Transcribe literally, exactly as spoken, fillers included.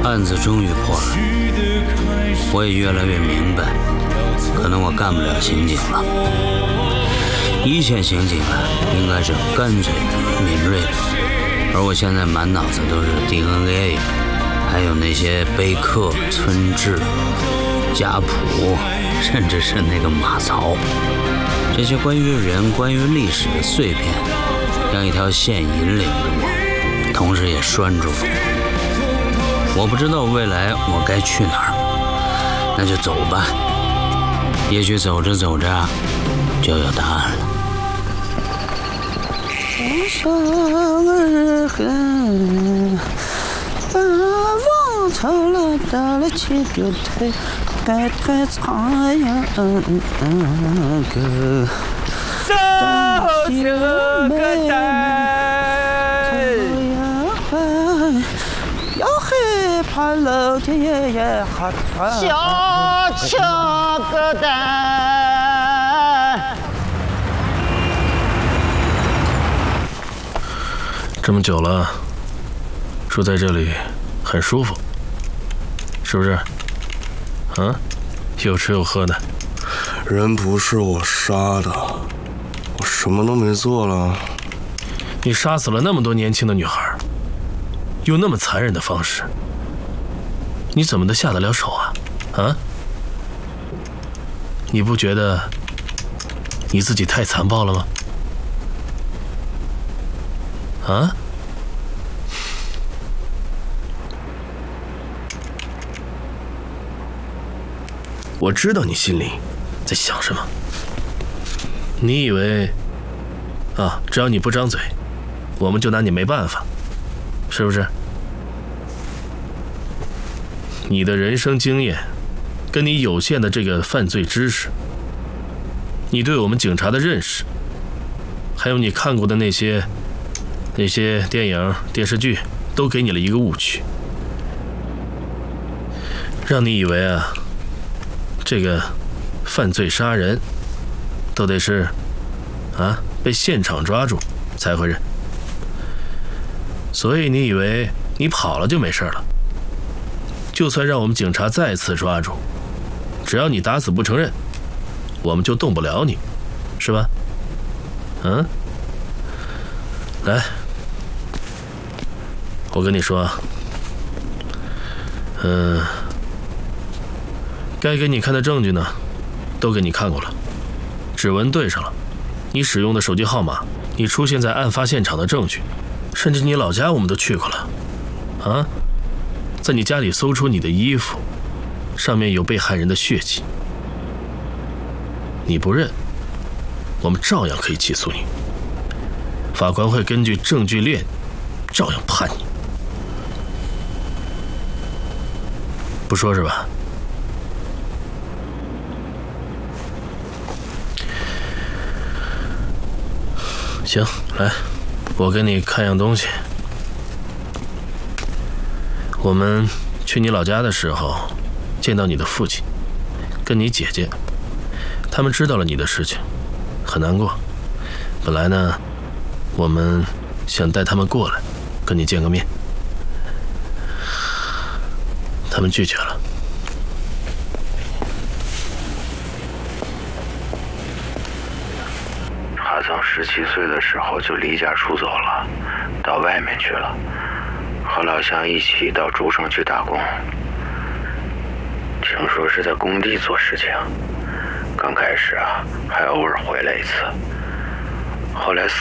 案子终于破了，我也越来越明白，可能我干不了刑警了。一线刑警啊，应该是干脆的、敏锐的，而我现在满脑子都是 D N A， 还有那些碑刻、村志、家谱，甚至是那个马槽，这些关于人、关于历史的碎片，像一条线引领着我，同时也拴住了我。我不知道未来我该去哪儿，那就走吧。也许走着走着就有答案了。上而恨，往头了到了起丢腿，该该擦呀嗯嗯个，手这个带，要害怕老天爷也害怕，小青个蛋。 这么久了，住在这里很舒服，是不是？啊，有吃有喝的。 人不是我杀的，我什么都没做了。 你杀死了那么多年轻的女孩，用那么残忍的方式，你怎么能下得了手啊？啊？你不觉得你自己太残暴了吗？啊？我知道你心里在想什么。你以为啊，只要你不张嘴，我们就拿你没办法，是不是？你的人生经验，跟你有限的这个犯罪知识，你对我们警察的认识，还有你看过的那些那些电影、电视剧，都给你了一个误区，让你以为啊，这个犯罪杀人都得是啊被现场抓住才会认，所以你以为你跑了就没事了。就算让我们警察再次抓住，只要你打死不承认，我们就动不了你，是吧？嗯，来，我跟你说，嗯，该给你看的证据呢，都给你看过了，指纹对上了，你使用的手机号码，你出现在案发现场的证据，甚至你老家我们都去过了，啊，在你家里搜出你的衣服，上面有被害人的血迹，你不认，我们照样可以起诉你，法官会根据证据链照样判你，不说是吧？行，来，我给你看样东西。我们去你老家的时候，见到你的父亲，跟你姐姐，他们知道了你的事情，很难过。本来呢，我们想带他们过来，跟你见个面，他们拒绝了。 他从十七岁的时候就离家出走了，到外面去了，和老乡一起到竹城去打工。听说是在工地做事情，刚开始啊还偶尔回来一次，后来